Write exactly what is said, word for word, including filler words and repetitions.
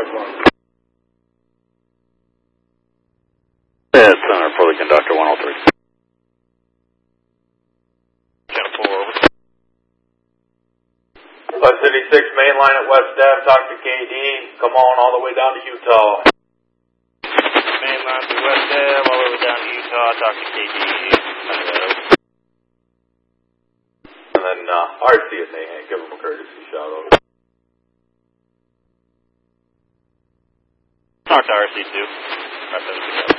Yeah, Center for the conductor one oh three. ten four, over. West City six main line at West Ave, talk to K D. Come on all the way down to Utah. Main line to West Ave, all the way down to Utah, talk to K D. And then uh, R C at Nahan, give him a courtesy shout out. Talk to R C two.